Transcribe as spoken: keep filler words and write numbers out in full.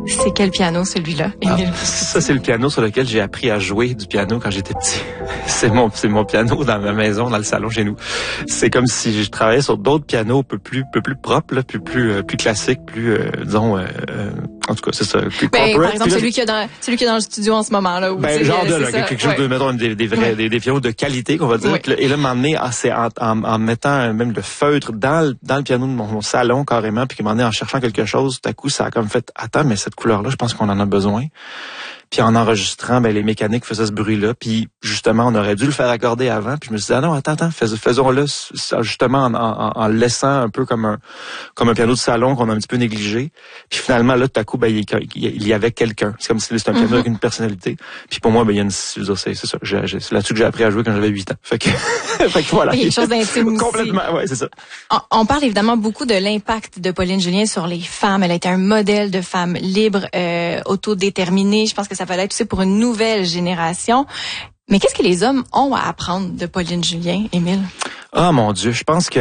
C'est quel piano, celui-là, Émile? Ah, ça, c'est le piano sur lequel j'ai appris à jouer du piano quand j'étais petit. C'est mon, c'est mon piano dans ma maison, dans le salon chez nous. C'est comme si je travaillais sur d'autres pianos un peu plus, un peu plus propres, là, plus, plus, euh, plus classiques, plus, euh, disons, euh, euh, en tout cas, c'est ça, plus ben, corporate. par exemple, celui qui est dans, celui qui est dans le studio en ce moment, là. Où ben, genre de, là, ça, quelque chose ouais. de, mettons, des, des vrais, ouais. des, des pianos de qualité, qu'on va dire. Ouais. Et là, m'emmener, ah, c'est en, en, en mettant même le feutre dans le, dans le piano de mon, mon salon, carrément, puis m'emmener en cherchant quelque chose, tout à coup, ça a comme fait, attends, mais cette couleur-là, je pense qu'on en a besoin. Puis en enregistrant, ben les mécaniques faisaient ce bruit-là. Puis justement, on aurait dû le faire accorder avant. Puis je me suis dit, ah non, attends, attends, fais, faisons-le justement en, en, en le laissant un peu comme un comme un piano de salon qu'on a un petit peu négligé. Puis finalement, là, tout à coup, ben il, il y avait quelqu'un. C'est comme si c'était un piano mm-hmm. avec une personnalité. Puis pour moi, ben il y a une, c'est ça. J'ai, j'ai, c'est là-dessus que j'ai appris à jouer quand j'avais huit ans. Fait que, fait que voilà. Il y a quelque chose d'intime aussi. Complètement, ouais, c'est ça. On, on parle évidemment beaucoup de l'impact de Pauline Julien sur les femmes. Elle a été un modèle de femme libre, euh, autodéterminée. Je pense que ça fallait être aussi pour une nouvelle génération. Mais qu'est-ce que les hommes ont à apprendre de Pauline Julien, Émile? Ah, mon Dieu, je pense que